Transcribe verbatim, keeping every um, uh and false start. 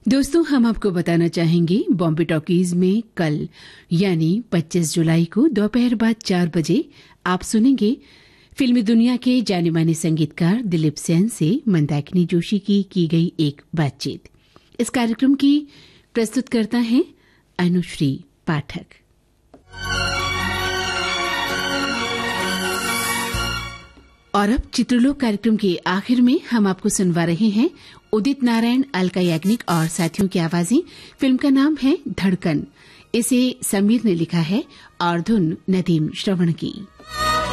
दोस्तों, हम आपको बताना चाहेंगे बॉम्बे टॉकीज में कल यानी पच्चीस जुलाई को दोपहर बाद चार बजे आप सुनेंगे फिल्मी दुनिया के जाने माने संगीतकार दिलीप सेन से मंदाकिनी जोशी की की गई एक बातचीत। इस कार्यक्रम की प्रस्तुतकर्ता हैं अनुश्री पाठक। और अब चित्रलोक कार्यक्रम के आखिर में हम आपको सुनवा रहे हैं उदित नारायण, अलका याग्निक और साथियों की आवाजें। फिल्म का नाम है धड़कन। इसे समीर ने लिखा है और धुन नदीम श्रवण की।